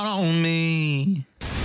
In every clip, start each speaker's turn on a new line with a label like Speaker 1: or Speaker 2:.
Speaker 1: on me.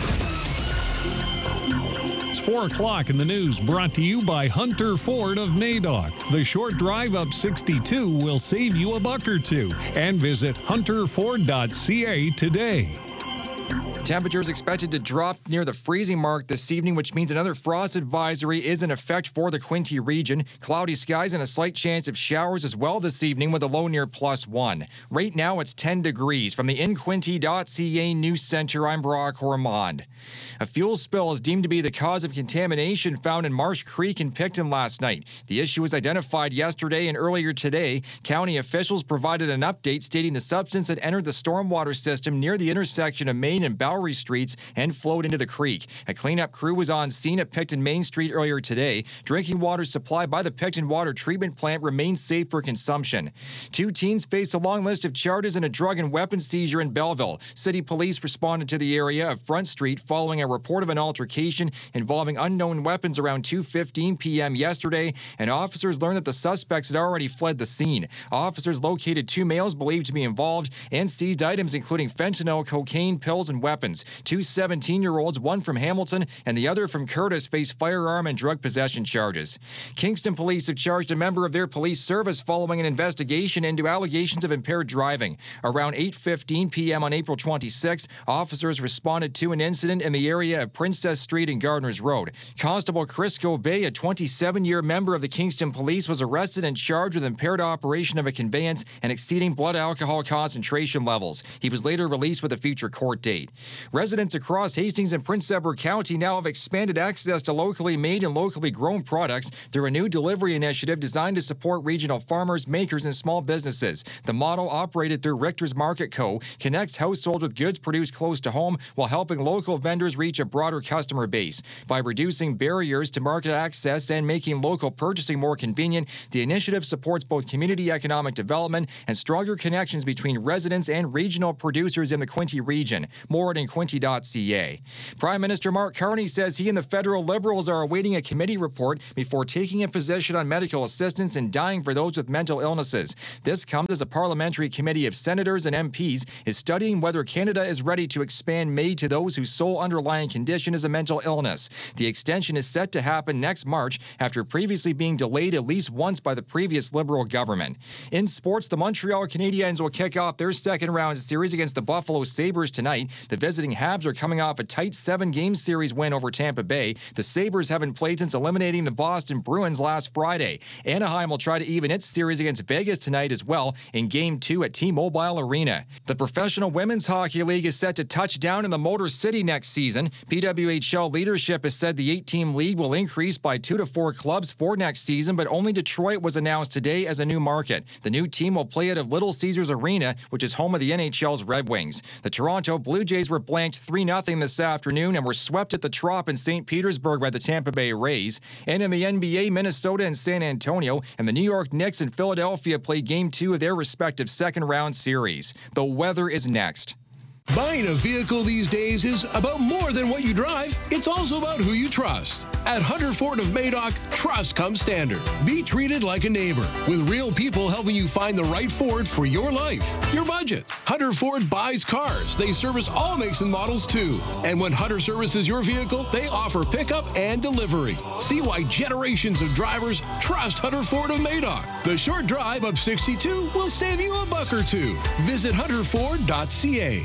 Speaker 2: It's 4 o'clock in the news, brought to you by Hunter Ford of Madoc. The short drive up 62 will save you a buck or two. And visit hunterford.ca today.
Speaker 3: Temperatures expected to drop near the freezing mark this evening, which means another frost advisory is in effect for the Quinte region. Cloudy skies and a slight chance of showers as well this evening with a low near +1. Right now it's 10 degrees. From the InQuinte.ca News Center, I'm Brock Ormond. A fuel spill is deemed to be the cause of contamination found in Marsh Creek in Picton last night. The issue was identified yesterday, and earlier today, county officials provided an update stating the substance had entered the stormwater system near the intersection of Main and Bowery Streets and flowed into the creek. A cleanup crew was on scene at Picton Main Street earlier today. Drinking water supplied by the Picton Water Treatment Plant remains safe for consumption. 2 teens face a long list of charges in a drug and weapon seizure in Belleville. City police responded to the area of Front Street following a report of an altercation involving unknown weapons around 2:15 p.m. yesterday, and officers learned that the suspects had already fled the scene. Officers located 2 males believed to be involved and seized items including fentanyl, cocaine, pills, and weapons. 2 17-year-olds, one from Hamilton and the other from Curtis, face firearm and drug possession charges. Kingston police have charged a member of their police service following an investigation into allegations of impaired driving. Around 8:15 p.m. on April 26, officers responded to an incident in the area of Princess Street and Gardners Road. Constable Chris Bay, a 27-year member of the Kingston Police, was arrested and charged with impaired operation of a conveyance and exceeding blood alcohol concentration levels. He was later released with a future court date. Residents across Hastings and Prince Edward County now have expanded access to locally made and locally grown products through a new delivery initiative designed to support regional farmers, makers, and small businesses. The model, operated through Richter's Market Co., connects households with goods produced close to home while helping local vendors reach a broader customer base. By reducing barriers to market access and making local purchasing more convenient, the initiative supports both community economic development and stronger connections between residents and regional producers in the Quinte region. More at InQuinte.ca. Prime Minister Mark Carney says he and the federal Liberals are awaiting a committee report before taking a position on medical assistance and dying for those with mental illnesses. This comes as a parliamentary committee of senators and MPs is studying whether Canada is ready to expand MAID to those whose sole underlying condition is a mental illness. The extension is set to happen next March after previously being delayed at least once by the previous Liberal government. In sports, the Montreal Canadiens will kick off their second-round series against the Buffalo Sabres tonight. The visiting Habs are coming off a tight 7-game series win over Tampa Bay. The Sabres haven't played since eliminating the Boston Bruins last Friday. Anaheim will try to even its series against Vegas tonight as well in Game 2 at T-Mobile Arena. The Professional Women's Hockey League is set to touch down in the Motor City next season. PWHL leadership has said the 8-team league will increase by 2 to 4 clubs for next season, but only Detroit was announced today as a new market. The new team will play out of Little Caesars Arena, which is home of the NHL's Red Wings. The Toronto Blue Jays were blanked 3-0 this afternoon and were swept at the Trop in St. Petersburg by the Tampa Bay Rays. And in the NBA, Minnesota and San Antonio and the New York Knicks and Philadelphia play Game 2 of their respective second-round series. The weather is next.
Speaker 4: Buying a vehicle these days is about more than what you drive. It's also about who you trust. At Hunter Ford of Madoc, trust comes standard. Be treated like a neighbor, with real people helping you find the right Ford for your life, your budget. Hunter Ford buys cars. They service all makes and models too. And when Hunter services your vehicle, they offer pickup and delivery. See why generations of drivers trust Hunter Ford of Madoc. The short drive up 62 will save you a buck or two. Visit hunterford.ca.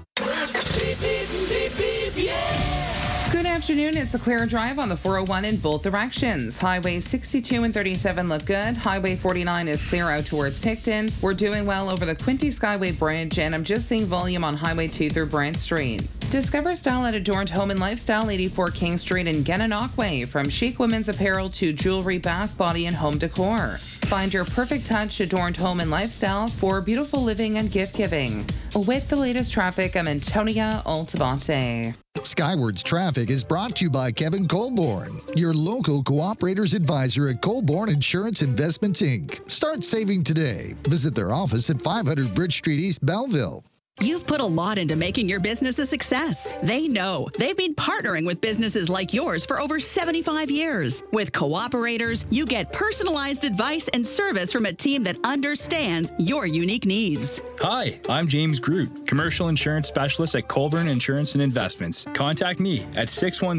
Speaker 5: Good afternoon. It's a clear drive on the 401 in both directions. Highway 62 and 37 look good. Highway 49 is clear out towards Picton. We're doing well over the Quinte Skyway Bridge, and I'm just seeing volume on Highway 2 through Brant Street. Discover style at Adorned Home and Lifestyle, 84 King Street in Gananoque. From chic women's apparel to jewelry, bath, body, and home decor. Find your perfect touch, Adorned Home and Lifestyle, for beautiful living and gift giving. With the latest traffic, I'm Antonia Altabate.
Speaker 6: Skywards Traffic is brought to you by Kevin Colborne, your local cooperators advisor at Colborne Insurance Investments, Inc. Start saving today. Visit their office at 500 Bridge Street, East Belleville.
Speaker 1: You've put a lot into making your business a success. They know. They've been partnering with businesses like yours for over 75 years. With Cooperators, you get personalized advice and service from a team that understands your unique needs.
Speaker 7: Hi, I'm James Groot, Commercial Insurance Specialist at Colborne Insurance and Investments. Contact me at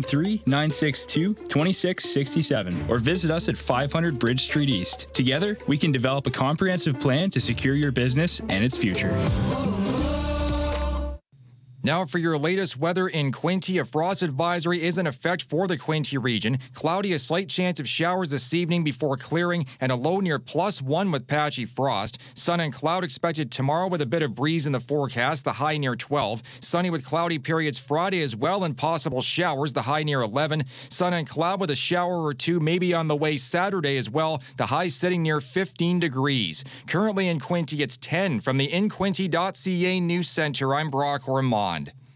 Speaker 7: 613-962-2667 or visit us at 500 Bridge Street East. Together, we can develop a comprehensive plan to secure your business and its future.
Speaker 3: Now for your latest weather in Quinte, a frost advisory is in effect for the Quinte region. Cloudy, a slight chance of showers this evening before clearing, and a low near +1 with patchy frost. Sun and cloud expected tomorrow with a bit of breeze in the forecast, the high near 12. Sunny with cloudy periods Friday as well, and possible showers, the high near 11. Sun and cloud with a shower or two maybe on the way Saturday as well, the high sitting near 15 degrees. Currently in Quinte, it's 10. From the InQuinte.ca News Center, I'm Brock Ormond.